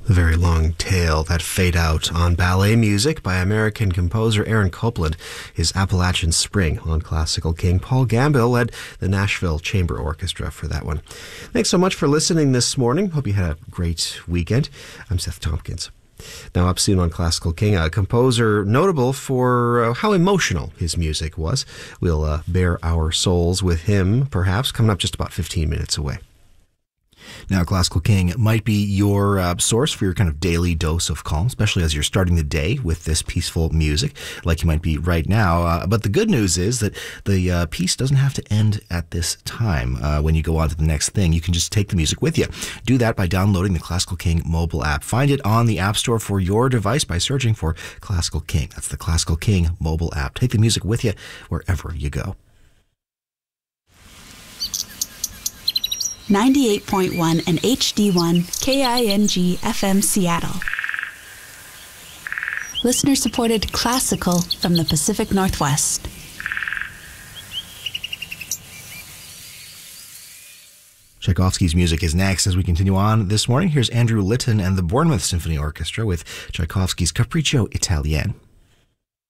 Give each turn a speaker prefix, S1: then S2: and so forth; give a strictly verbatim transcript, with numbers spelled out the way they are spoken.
S1: The very long tail, that fade out on ballet music by American composer Aaron Copland, his Appalachian Spring on Classical King. Paul Gambill led the Nashville Chamber Orchestra for that one. Thanks so much for listening this morning. Hope you had a great weekend. I'm Seth Tompkins. Now up soon on Classical King, a composer notable for uh, how emotional his music was. We'll uh, bare our souls with him, perhaps, coming up just about fifteen minutes away. Now, Classical King might be your uh, source for your kind of daily dose of calm, especially as you're starting the day with this peaceful music, like you might be right now. Uh, but the good news is that the uh, piece doesn't have to end at this time. Uh, when you go on to the next thing, you can just take the music with you. Do that by downloading the Classical King mobile app. Find it on the App Store for your device by searching for Classical King. That's the Classical King mobile app. Take the music with you wherever you go.
S2: ninety-eight point one and H D one K I N G F M Seattle. Listener-supported classical from the Pacific Northwest.
S1: Tchaikovsky's music is next as we continue on this morning. Here's Andrew Litton and the Bournemouth Symphony Orchestra with Tchaikovsky's Capriccio Italien.